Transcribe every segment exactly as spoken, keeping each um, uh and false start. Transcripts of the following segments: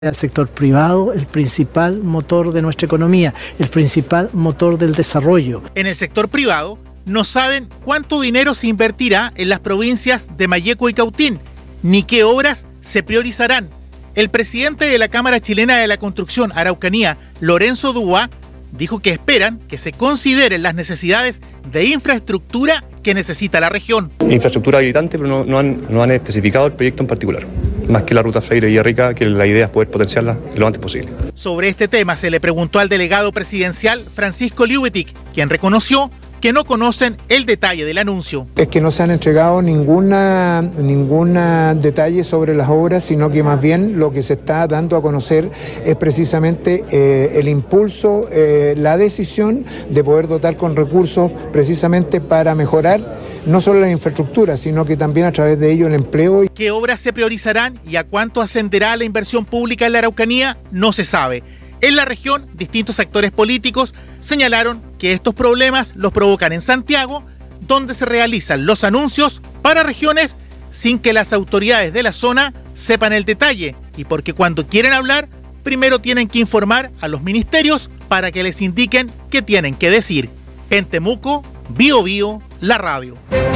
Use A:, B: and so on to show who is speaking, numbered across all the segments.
A: al sector privado, el principal motor de nuestra economía, el principal motor del desarrollo.
B: En el sector privado no saben cuánto dinero se invertirá en las provincias de Malleco y Cautín, ni qué obras se priorizarán. El presidente de la Cámara Chilena de la Construcción, Araucanía, Lorenzo Dubois, dijo que esperan que se consideren las necesidades de infraestructura que necesita la región.
C: Infraestructura habilitante, pero no, no, han, no han especificado el proyecto en particular. Más que la ruta Freire-Villarrica, que la idea es poder potenciarla lo antes posible.
B: Sobre este tema se le preguntó al delegado presidencial Francisco Liubetic, quien reconoció que no conocen el detalle del anuncio.
D: Es que no se han entregado ninguna ningún detalle sobre las obras, sino que más bien lo que se está dando a conocer es precisamente eh, el impulso, eh, la decisión de poder dotar con recursos precisamente para mejorar no solo la infraestructura, sino que también a través de ello el empleo.
B: ¿Qué obras se priorizarán y a cuánto ascenderá la inversión pública en la Araucanía? No se sabe. En la región, distintos actores políticos señalaron que estos problemas los provocan en Santiago, donde se realizan los anuncios para regiones sin que las autoridades de la zona sepan el detalle y porque cuando quieren hablar, primero tienen que informar a los ministerios para que les indiquen qué tienen que decir. En Temuco, Bio Bio, la radio.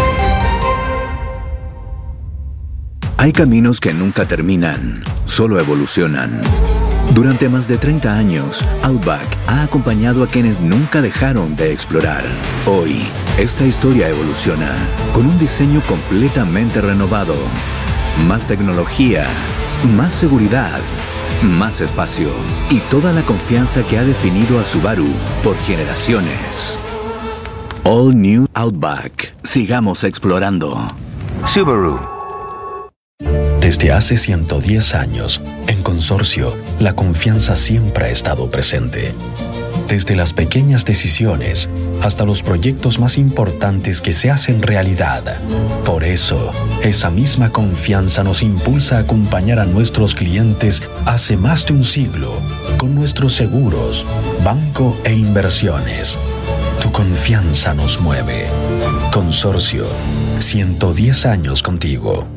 E: Hay caminos que nunca terminan, solo evolucionan. Durante más de treinta años, Outback ha acompañado a quienes nunca dejaron de explorar. Hoy, esta historia evoluciona con un diseño completamente renovado. Más tecnología, más seguridad, más espacio y toda la confianza que ha definido a Subaru por generaciones. All New Outback. Sigamos explorando.
F: Subaru. Desde hace ciento diez años, en Consorcio, la confianza siempre ha estado presente. Desde las pequeñas decisiones hasta los proyectos más importantes que se hacen realidad. Por eso, esa misma confianza nos impulsa a acompañar a nuestros clientes hace más de un siglo con nuestros seguros, banco e inversiones. Tu confianza nos mueve. Consorcio, ciento diez años contigo.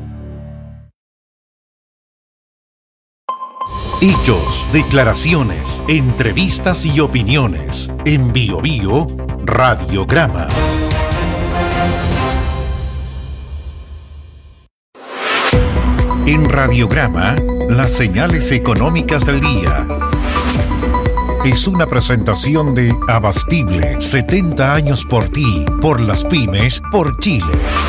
G: Hechos, declaraciones, entrevistas y opiniones. En Bio Bio, Radiograma. En Radiograma, las señales económicas del día. Es una presentación de Abastible, setenta años por ti, por las pymes, por Chile.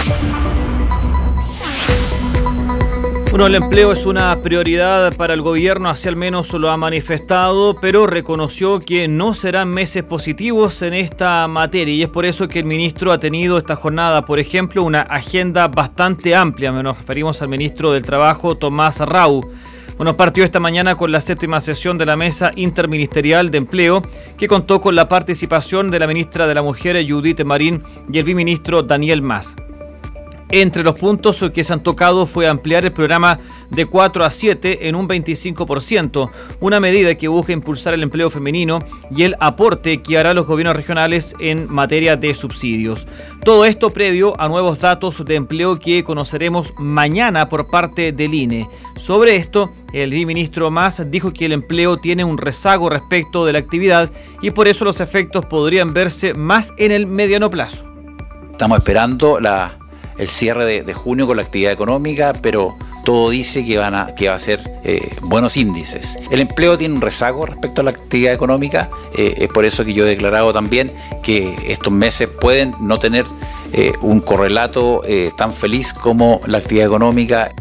H: Bueno, el empleo es una prioridad para el gobierno, así al menos lo ha manifestado, pero reconoció que no serán meses positivos en esta materia y es por eso que el ministro ha tenido esta jornada, por ejemplo, una agenda bastante amplia. Nos referimos al ministro del Trabajo, Tomás Rau. Bueno, partió esta mañana con la séptima sesión de la Mesa Interministerial de Empleo, que contó con la participación de la ministra de la Mujer, Judith Marín, y el viceministro Daniel Mas. Entre los puntos que se han tocado fue ampliar el programa de cuatro a siete en un veinticinco por ciento, una medida que busca impulsar el empleo femenino y el aporte que harán los gobiernos regionales en materia de subsidios. Todo esto previo a nuevos datos de empleo que conoceremos mañana por parte del I N E. Sobre esto, el viceministro Mas dijo que el empleo tiene un rezago respecto de la actividad y por eso los efectos podrían verse más en el mediano plazo.
I: Estamos esperando la el cierre de, de junio con la actividad económica, pero todo dice que, van a, que va a ser eh, buenos índices. El empleo tiene un rezago respecto a la actividad económica, eh, es por eso que yo he declarado también que estos meses pueden no tener eh, un correlato eh, tan feliz como la actividad económica.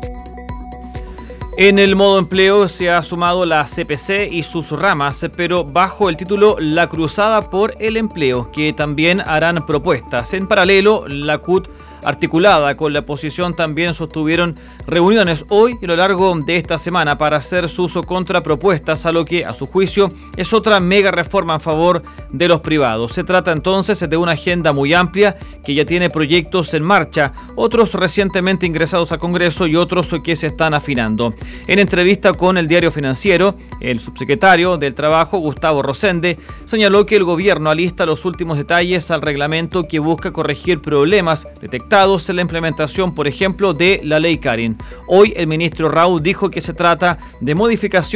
H: En el modo empleo se ha sumado la C P C y sus ramas, pero bajo el título La Cruzada por el Empleo, que también harán propuestas. En paralelo, la C U T articulada con la oposición también sostuvieron reuniones hoy y a lo largo de esta semana para hacer sus contrapropuestas a lo que, a su juicio, es otra mega reforma a favor de los privados. Se trata entonces de una agenda muy amplia que ya tiene proyectos en marcha, otros recientemente ingresados al Congreso y otros que se están afinando. En entrevista con el Diario Financiero, el subsecretario del Trabajo, Gustavo Rosende, señaló que el gobierno alista los últimos detalles al reglamento que busca corregir problemas detectados afectados en la implementación, por ejemplo, de la ley Karin. Hoy el ministro Rau dijo que se trata de modificación